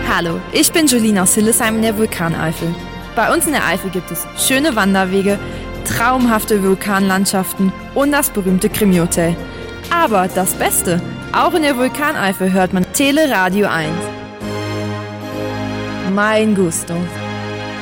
Hallo, ich bin Jolina aus Hildesheim in der Vulkaneifel. Bei uns in der Eifel gibt es schöne Wanderwege, traumhafte Vulkanlandschaften und das berühmte Krimi-Hotel. Aber das Beste, auch in der Vulkaneifel hört man Teleradio 1. Mein Gusto.